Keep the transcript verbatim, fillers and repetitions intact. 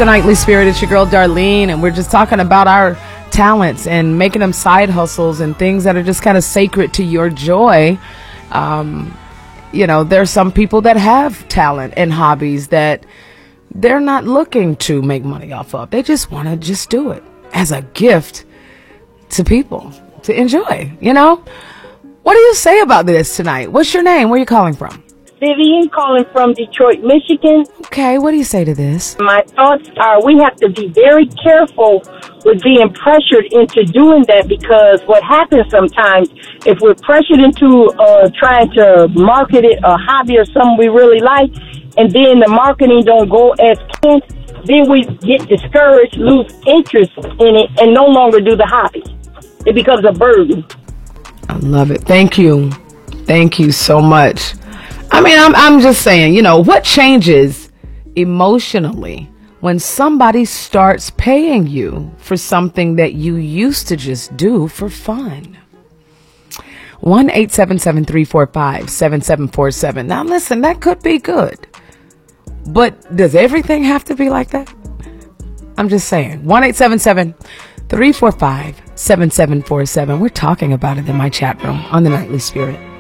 the Nightly Spirit. It's your girl Darlene, and we're just talking about our talents and making them side hustles and things that are just kind of sacred to your joy. Um, you know, there's some people that have talent and hobbies that they're not looking to make money off of. They just want to just do it as a gift to people to enjoy, you know? What do you say about this tonight? What's your name? Where are you calling from? Vivian, calling from Detroit, Michigan. Okay, what do you say to this? My thoughts are we have to be very careful with being pressured into doing that, because what happens sometimes, if we're pressured into uh, trying to market it, a hobby or something we really like, and then the marketing don't go as planned, then we get discouraged, lose interest in it, and no longer do the hobby. It becomes a burden. I love it. Thank you. Thank you so much. I mean, I'm I'm just saying, you know, what changes emotionally when somebody starts paying you for something that you used to just do for fun? one eight seven seven, three four five, seven seven four seven. Now, listen, that could be good. But does everything have to be like that? I'm just saying. one eight seven seven, three four five, seven seven four seven. We're talking about it in my chat room on the Nightly Spirit.